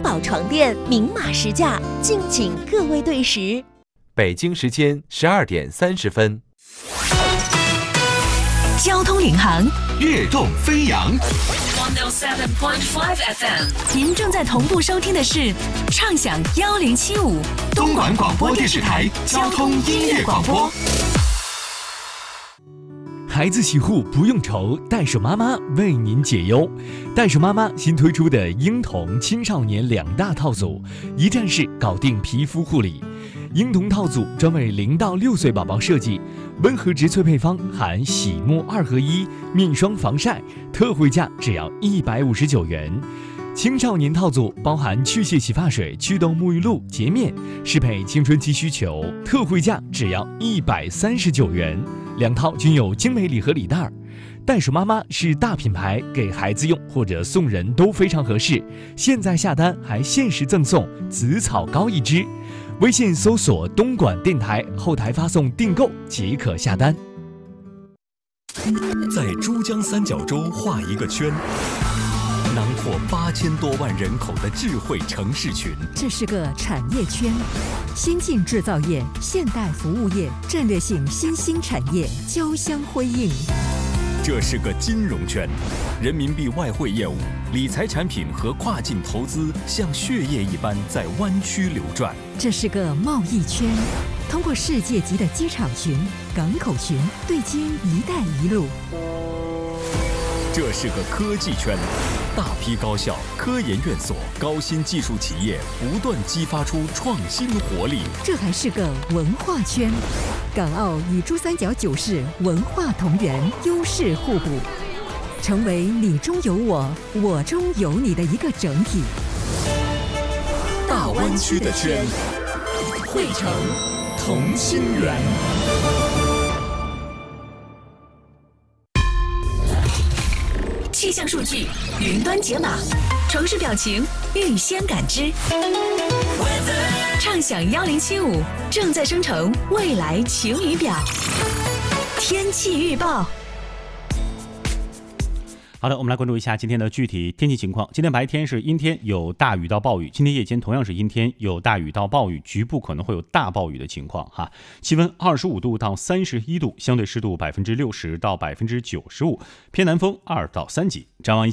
宝床垫明码实价，敬请各位对时。 北京时间12点30分。 交通领航， 跃动飞扬。 107.5 FM， 您正在同步收听的是畅享1075 东莞广播电视台交通音乐广播。 孩子洗护不用愁，袋鼠妈妈为您解忧。袋鼠妈妈新推出的婴童青少年2大套组，一站式搞定皮肤护理。婴童套组专为0到6岁宝宝设计，温和植萃配方含洗沐2合1、面霜防晒，特惠价只要159元。青少年套组包含去屑洗发水、祛痘沐浴露、洁面，适配青春期需求，特惠价只要139元。2套均有精美礼盒礼袋。袋鼠妈妈是大品牌，给孩子用或者送人都非常合适。现在下单还限时赠送紫草膏1支。微信搜索东莞电台，后台发送订购即可下单。 在珠江三角洲画一个圈，囊括8000多万人口的智慧城市群。 这是个产业圈，先进制造业、现代服务业、战略性新兴产业交相辉映。 这是个金融圈，人民币外汇业务、理财产品和跨境投资像血液一般在湾区流转。 这是个贸易圈，通过世界级的机场群、港口群对接“一带一路”。 这是个科技圈，大批高校、科研院所、高新技术企业不断激发出创新活力。 这还是个文化圈，港澳与珠三角9市文化同源，优势互补，成为你中有我，我中有你的一个整体。 大湾区的圈，汇成同心圆。 气象数据云端解码，城市表情预先感知。畅享1075正在生成未来晴雨表。天气预报。 好的，我们来关注一下今天的具体天气情况。今天白天是阴天，有大雨到暴雨；今天夜间同样是阴天，有大雨到暴雨，局部可能会有大暴雨的情况哈。气温25度到31度，相对湿度60%到95%，偏南风2到3级。展望